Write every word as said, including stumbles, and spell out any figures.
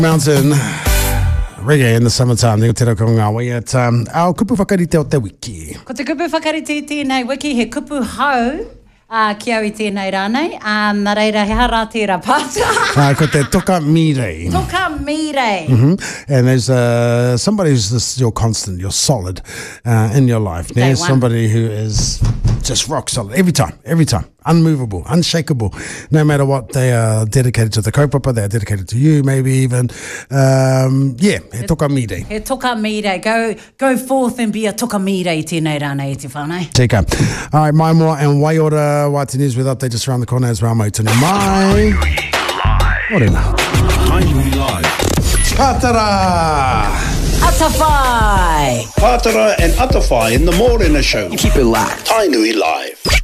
Mountain reggae in the summertime. Niko te rau ngā wai at um, au kupu whakarite o te wiki. Ko te kupu whakarite i tēnei wiki, he kupu hau uh, ki au i tēnei rānei. Um, nā reira, he hara tērā pāta. uh, ko te toka mirei. Toka mirei. Mm-hmm. And there's uh, somebody who's this, your constant, you're solid uh, in your life. There's somebody who is just rock solid every time, every time. Unmovable, unshakable, no matter what. They are dedicated to the kaupapa, they are dedicated to you, maybe even. Um, yeah, he toka mirei. He toka mirei. Go, go forth and be a toka mirei tēnei rānei i te whānei. Tika. All right, mai moa and waiora Waiting News with update just around the corner as well. Mai tunu mai. Morena. Tainui Live. Pātara. Atawhai. Pātara and Atawhai in the Morena Show. Keep it locked. Tainui Live.